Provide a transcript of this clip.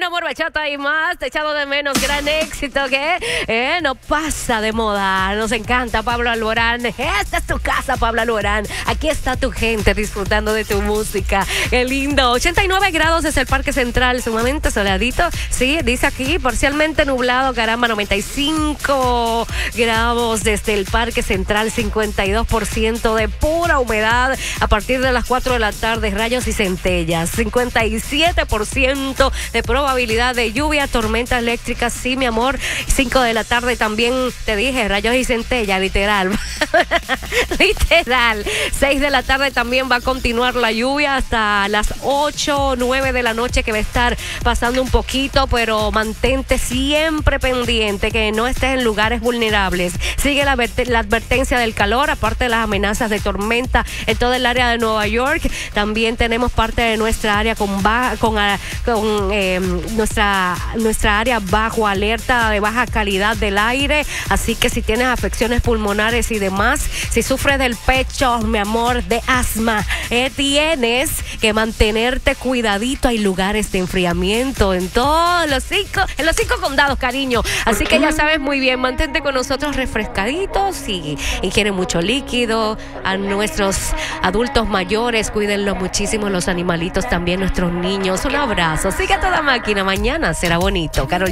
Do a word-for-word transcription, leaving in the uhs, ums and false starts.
Un amor, bachata y más. Te he echado de menos. Gran éxito que eh, no pasa de moda. Nos encanta Pablo Alborán. Esta es tu casa, Pablo Alborán. Aquí está tu gente disfrutando de tu música. Qué lindo. ochenta y nueve grados es el Parque Central. Sumamente soleadito. Sí, dice aquí, parcialmente nublado. Caramba, noventa y cinco grados desde el Parque Central. cincuenta y dos por ciento de pura humedad a partir de las cuatro de la tarde. Rayos y centellas. cincuenta y siete por ciento de probabilidad de lluvia, tormenta eléctrica, sí, mi amor. cinco de la tarde también te dije, rayos y centellas, literal. Literal. seis de la tarde también va a continuar la lluvia hasta las ocho, nueve de la noche, que va a estar pasando un poquito, pero mantente siempre pendiente que no estés en lugares vulnerables. Sigue la, la advertencia del calor, aparte de las amenazas de tormenta en todo el área de Nueva York. También tenemos parte de nuestra área con, baja, con, con eh, nuestra, nuestra área bajo alerta de baja calidad del aire. Así que si tienes afecciones pulmonares y demás, si sufres del pecho, mi amor, de asma, eh, tienes que mantenerte cuidadito. Hay lugares de enfriamiento en todos los cinco, en los cinco condados, cariño. Así que ya sabes muy bien, mantente con nosotros refrescaditos y ingiere mucho líquido. A nuestros adultos mayores, cuídenlos muchísimo, los animalitos también, nuestros niños. Un abrazo. Sigue a toda máquina. Mañana será bonito, Carol.